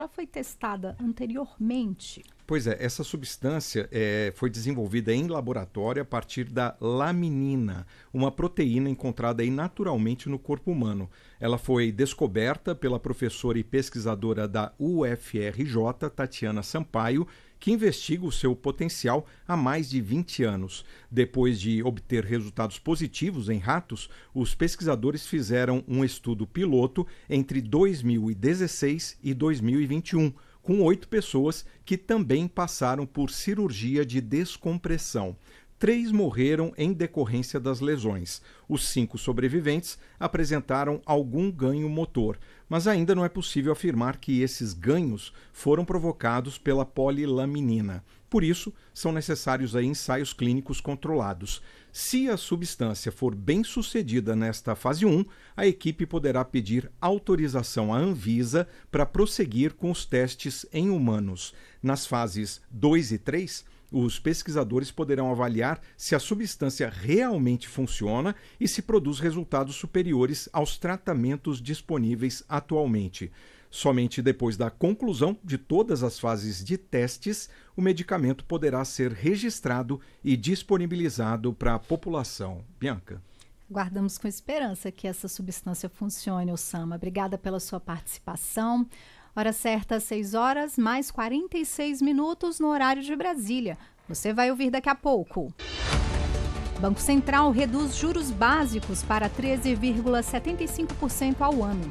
ela foi testada anteriormente? Pois é, essa substância foi desenvolvida em laboratório a partir da laminina, uma proteína encontrada aí naturalmente no corpo humano. Ela foi descoberta pela professora e pesquisadora da UFRJ, Tatiana Sampaio, que investiga o seu potencial há mais de 20 anos. Depois de obter resultados positivos em ratos, os pesquisadores fizeram um estudo piloto entre 2016 e 2021, com 8 pessoas que também passaram por cirurgia de descompressão. 3 morreram em decorrência das lesões. Os 5 sobreviventes apresentaram algum ganho motor, mas ainda não é possível afirmar que esses ganhos foram provocados pela polilaminina. Por isso, são necessários aí ensaios clínicos controlados. Se a substância for bem sucedida nesta fase 1, a equipe poderá pedir autorização à Anvisa para prosseguir com os testes em humanos. Nas fases 2 e 3, os pesquisadores poderão avaliar se a substância realmente funciona e se produz resultados superiores aos tratamentos disponíveis atualmente. Somente depois da conclusão de todas as fases de testes, o medicamento poderá ser registrado e disponibilizado para a população. Bianca. Guardamos com esperança que essa substância funcione, Osama. Obrigada pela sua participação. Hora certa, 6 horas, mais 46 minutos no horário de Brasília. Você vai ouvir daqui a pouco. Banco Central reduz juros básicos para 13,75% ao ano.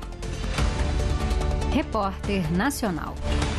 Repórter Nacional.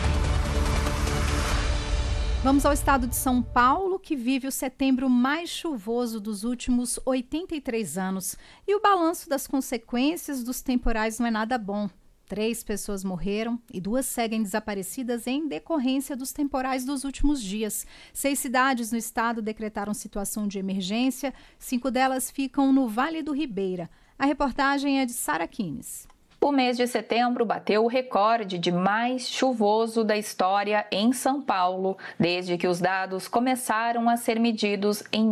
Vamos ao estado de São Paulo, que vive o setembro mais chuvoso dos últimos 83 anos. E o balanço das consequências dos temporais não é nada bom. 3 pessoas morreram e 2 seguem desaparecidas em decorrência dos temporais dos últimos dias. 6 cidades no estado decretaram situação de emergência, 5 delas ficam no Vale do Ribeira. A reportagem é de Sara Kines. O mês de setembro bateu o recorde de mais chuvoso da história em São Paulo, desde que os dados começaram a ser medidos em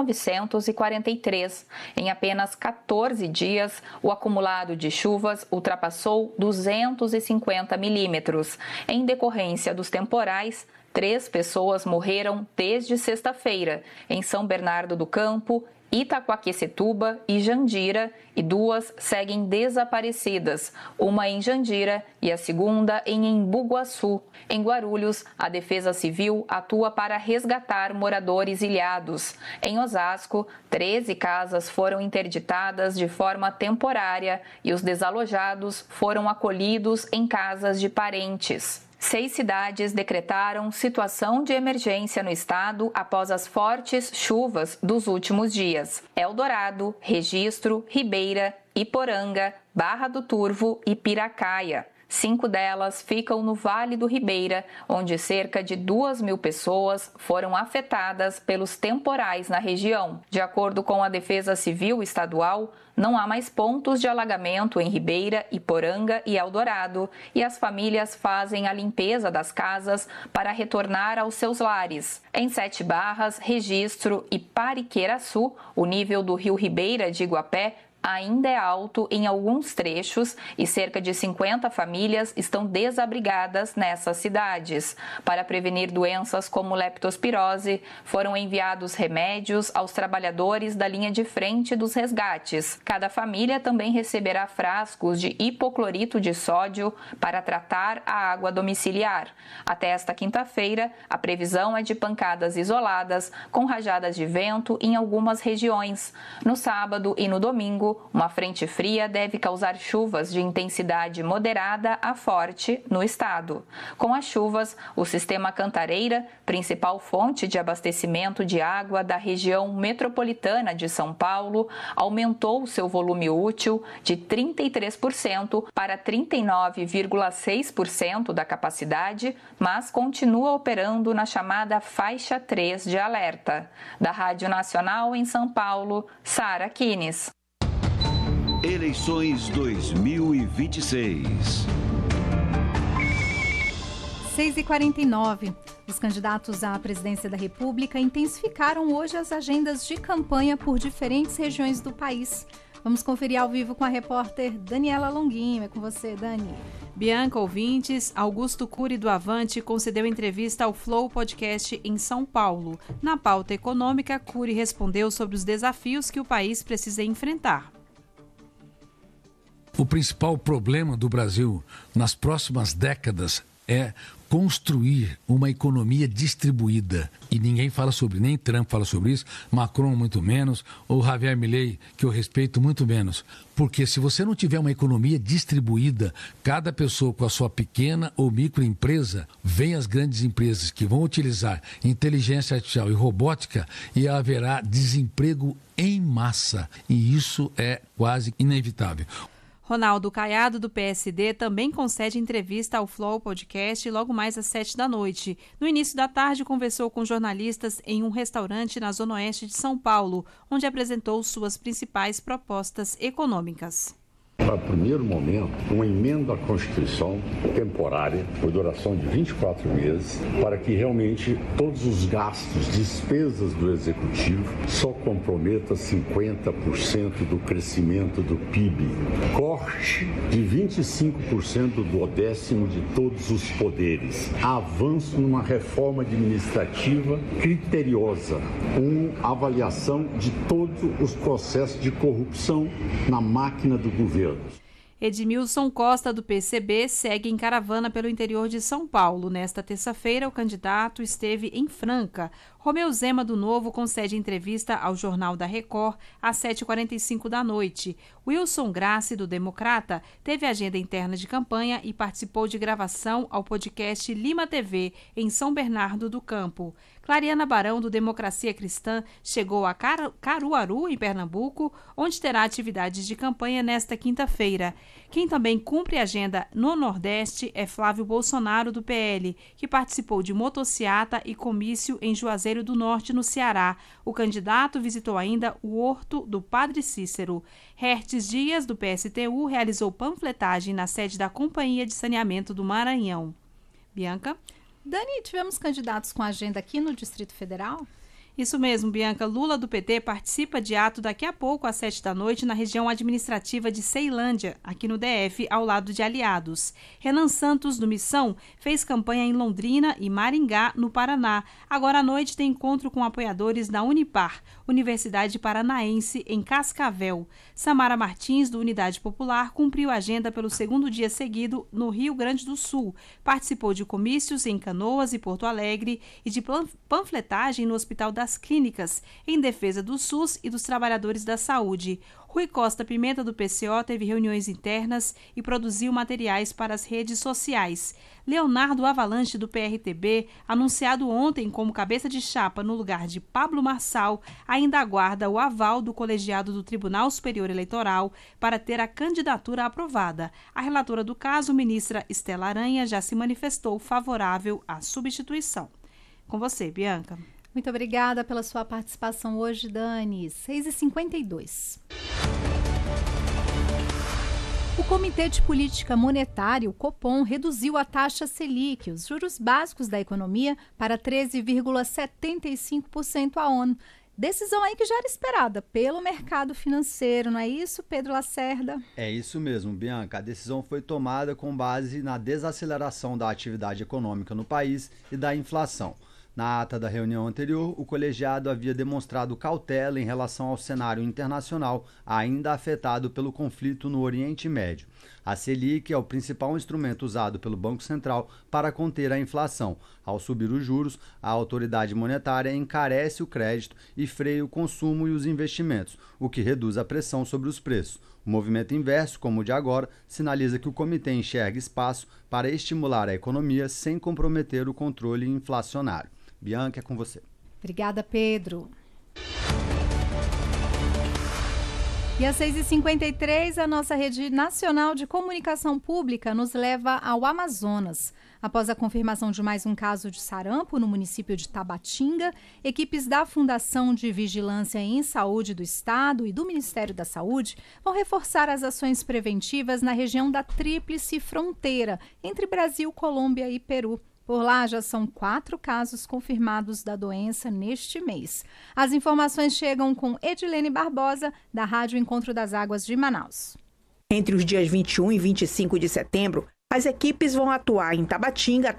1943. Em apenas 14 dias, o acumulado de chuvas ultrapassou 250 milímetros. Em decorrência dos temporais, 3 pessoas morreram desde sexta-feira, em São Bernardo do Campo, Itaquaquecetuba e Jandira, e 2 seguem desaparecidas, uma em Jandira e a segunda em Embu-Guaçu. Em Guarulhos, a Defesa Civil atua para resgatar moradores ilhados. Em Osasco, 13 casas foram interditadas de forma temporária e os desalojados foram acolhidos em casas de parentes. 6 cidades decretaram situação de emergência no estado após as fortes chuvas dos últimos dias: Eldorado, Registro, Ribeira, Iporanga, Barra do Turvo e Piracaia. 5 delas ficam no Vale do Ribeira, onde cerca de 2.000 pessoas foram afetadas pelos temporais na região. De acordo com a Defesa Civil Estadual, não há mais pontos de alagamento em Ribeira, Iporanga e Eldorado, e as famílias fazem a limpeza das casas para retornar aos seus lares. Em 7 Barras, Registro e Pariqueraçu, o nível do rio Ribeira de Iguapé ainda é alto em alguns trechos e cerca de 50 famílias estão desabrigadas nessas cidades. Para prevenir doenças como leptospirose, foram enviados remédios aos trabalhadores da linha de frente dos resgates. Cada família também receberá frascos de hipoclorito de sódio para tratar a água domiciliar. Até esta quinta-feira, a previsão é de pancadas isoladas, com rajadas de vento em algumas regiões. No sábado e no domingo, uma frente fria deve causar chuvas de intensidade moderada a forte no estado. Com as chuvas, o sistema Cantareira, principal fonte de abastecimento de água da região metropolitana de São Paulo, aumentou seu volume útil de 33% para 39,6% da capacidade, mas continua operando na chamada faixa 3 de alerta. Da Rádio Nacional em São Paulo, Sara Kines. Eleições 2026. 6h49. Os candidatos à presidência da República intensificaram hoje as agendas de campanha por diferentes regiões do país. Vamos conferir ao vivo com a repórter Daniela Longuinho. É com você, Dani. Bianca, ouvintes, Augusto Cury do Avante concedeu entrevista ao Flow Podcast em São Paulo. Na pauta econômica, Cury respondeu sobre os desafios que o país precisa enfrentar. O principal problema do Brasil nas próximas décadas é construir uma economia distribuída. E ninguém fala sobre, nem Trump fala sobre isso, Macron muito menos, ou Javier Milei, que eu respeito muito menos. Porque se você não tiver uma economia distribuída, cada pessoa com a sua pequena ou microempresa, vem as grandes empresas que vão utilizar inteligência artificial e robótica e haverá desemprego em massa. E isso é quase inevitável. Ronaldo Caiado, do PSD, também concede entrevista ao Flow Podcast logo mais às 7h. No início da tarde, conversou com jornalistas em um restaurante na Zona Oeste de São Paulo, onde apresentou suas principais propostas econômicas. Para o primeiro momento, uma emenda à Constituição temporária, por duração de 24 meses, para que realmente todos os gastos, despesas do Executivo, só comprometa 50% do crescimento do PIB. Corte de 25% do 10º de todos os poderes. Avanço numa reforma administrativa criteriosa, com avaliação de todos os processos de corrupção na máquina do governo. Edmilson Costa, do PCB, segue em caravana pelo interior de São Paulo. Nesta terça-feira, o candidato esteve em Franca. Romeu Zema, do Novo, concede entrevista ao Jornal da Record às 7h45. Wilson Grassi, do Democrata, teve agenda interna de campanha e participou de gravação ao podcast Lima TV, em São Bernardo do Campo. Clariana Barão, do Democracia Cristã, chegou a Caruaru, em Pernambuco, onde terá atividades de campanha nesta quinta-feira. Quem também cumpre agenda no Nordeste é Flávio Bolsonaro, do PL, que participou de motociata e comício em Juazeiro do Norte, no Ceará. O candidato visitou ainda o Horto do Padre Cícero. Hertes Dias, do PSTU, realizou panfletagem na sede da Companhia de Saneamento do Maranhão. Bianca? Dani, tivemos candidatos com agenda aqui no Distrito Federal? Isso mesmo, Bianca. Lula, do PT, participa de ato daqui a pouco, às 7h, na região administrativa de Ceilândia, aqui no DF, ao lado de aliados. Renan Santos, do Missão, fez campanha em Londrina e Maringá, no Paraná. Agora à noite tem encontro com apoiadores da Unipar, Universidade Paranaense, em Cascavel. Samara Martins, do Unidade Popular, cumpriu a agenda pelo segundo dia seguido no Rio Grande do Sul. Participou de comícios em Canoas e Porto Alegre e de panfletagem no Hospital das Clínicas, em defesa do SUS e dos trabalhadores da saúde. Rui Costa Pimenta, do PCO, teve reuniões internas e produziu materiais para as redes sociais. Leonardo Avalanche, do PRTB, anunciado ontem como cabeça de chapa no lugar de Pablo Marçal, ainda aguarda o aval do colegiado do Tribunal Superior Eleitoral para ter a candidatura aprovada. A relatora do caso, ministra Estela Aranha, já se manifestou favorável à substituição. Com você, Bianca. Muito obrigada pela sua participação hoje, Dani. 6h52. O Comitê de Política Monetária, o Copom, reduziu a taxa Selic, os juros básicos da economia, para 13,75% ao ano. Decisão aí que já era esperada pelo mercado financeiro, não é isso, Pedro Lacerda? É isso mesmo, Bianca. A decisão foi tomada com base na desaceleração da atividade econômica no país e da inflação. Na ata da reunião anterior, o colegiado havia demonstrado cautela em relação ao cenário internacional ainda afetado pelo conflito no Oriente Médio. A Selic é o principal instrumento usado pelo Banco Central para conter a inflação. Ao subir os juros, a autoridade monetária encarece o crédito e freia o consumo e os investimentos, o que reduz a pressão sobre os preços. O movimento inverso, como o de agora, sinaliza que o comitê enxerga espaço para estimular a economia sem comprometer o controle inflacionário. Bianca, é com você. Obrigada, Pedro. E às 6h53, a nossa Rede Nacional de Comunicação Pública nos leva ao Amazonas. Após a confirmação de mais um caso de sarampo no município de Tabatinga, equipes da Fundação de Vigilância em Saúde do Estado e do Ministério da Saúde vão reforçar as ações preventivas na região da Tríplice Fronteira, entre Brasil, Colômbia e Peru. Por lá já são 4 casos confirmados da doença neste mês. As informações chegam com Edilene Barbosa, da Rádio Encontro das Águas de Manaus. Entre os dias 21 e 25 de setembro, As equipes vão atuar em Tabatinga,